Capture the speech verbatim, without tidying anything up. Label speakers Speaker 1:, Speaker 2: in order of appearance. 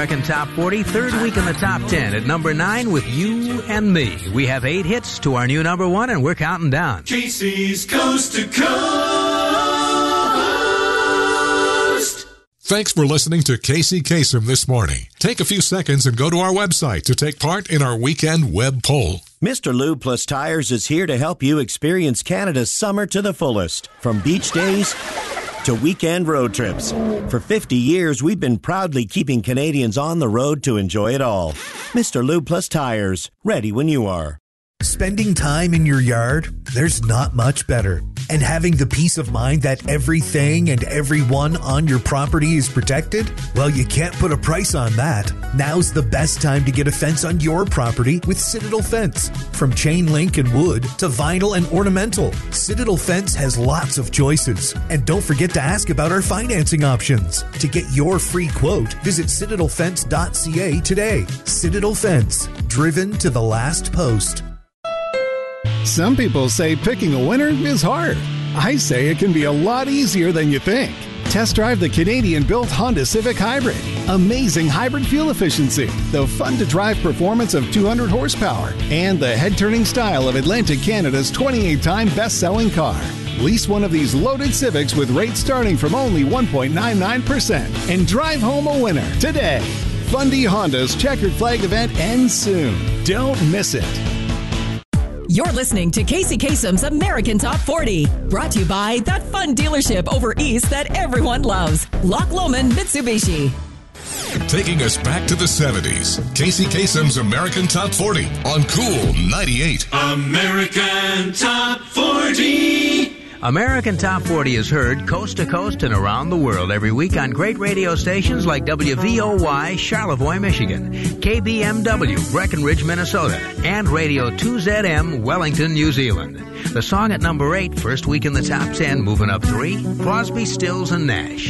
Speaker 1: American Top forty, third week in the top ten. At number nine with You and Me. We have eight hits to our new number one, and we're counting down.
Speaker 2: Casey's Coast to Coast.
Speaker 3: Thanks for listening to Casey Kasem this morning. Take a few seconds and go to our website to take part in our weekend web poll.
Speaker 4: Mister Lube Plus Tires is here to help you experience Canada's summer to the fullest. From beach days to weekend road trips. For fifty years, we've been proudly keeping Canadians on the road to enjoy it all. Mister Lube Plus Tires, ready when you are.
Speaker 5: Spending time in your yard, there's not much better. And having the peace of mind that everything and everyone on your property is protected? Well, you can't put a price on that. Now's the best time to get a fence on your property with Citadel Fence. From chain link and wood to vinyl and ornamental, Citadel Fence has lots of choices. And don't forget to ask about our financing options. To get your free quote, visit citadel fence dot c a today. Citadel Fence, driven to the last post.
Speaker 6: Some people say picking a winner is hard. I say it can be a lot easier than you think. Test drive the Canadian-built Honda Civic Hybrid. Amazing hybrid fuel efficiency, the fun-to-drive performance of two hundred horsepower, and the head-turning style of Atlantic Canada's twenty-eight time best-selling car. Lease one of these loaded Civics with rates starting from only one point nine nine percent and drive home a winner today. Fundy Honda's Checkered Flag event ends soon. Don't miss it.
Speaker 7: You're listening to Casey Kasem's American Top forty, brought to you by that fun dealership over east that everyone loves, Loch Lomond Mitsubishi.
Speaker 3: Taking us back to the seventies, Casey Kasem's American Top forty on Cool ninety-eight.
Speaker 2: American Top forty.
Speaker 1: American Top forty is heard coast to coast and around the world every week on great radio stations like W V O Y, Charlevoix, Michigan, K B M W, Breckenridge, Minnesota, and Radio two Z M, Wellington, New Zealand. The song at number eight, first week in the top ten, moving up three, Crosby, Stills, and Nash.